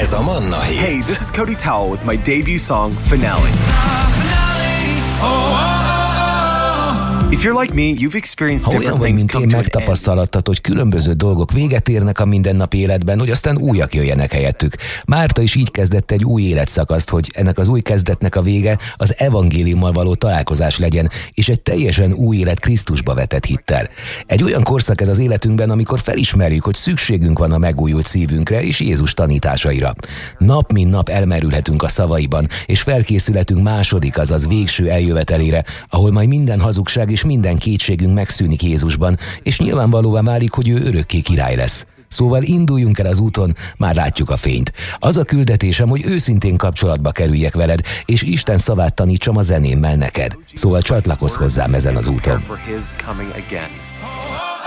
Ez a Manna Hit. Hey, this is Cody Towell with my debut song, Finale. If you're like me, you've experienced Ha olyan different vagy, things mint come én, to an end. megtapasztalattad, hogy különböző dolgok véget érnek a mindennapi életben, hogy aztán újak jöjjenek helyettük. Márta is így kezdett egy új életszakaszt, hogy ennek az új kezdetnek a vége az evangéliummal való találkozás legyen, és egy teljesen új élet Krisztusba vetett hittel. Egy olyan korszak ez az életünkben, amikor felismerjük, hogy szükségünk van a megújult szívünkre és Jézus tanításaira. Nap mint nap elmerülhetünk a szavaiban, és felkészülhetünk második, azaz végső eljövetelére, ahol majd minden hazugság és minden kétségünk megszűnik Jézusban, és nyilvánvalóvá válik, hogy ő örökké király lesz. Szóval induljunk el az úton, már látjuk a fényt. Az a küldetésem, hogy őszintén kapcsolatba kerüljek veled, és Isten szavát tanítsam a zenémmel neked. Szóval csatlakozz hozzám ezen az úton. For his coming again.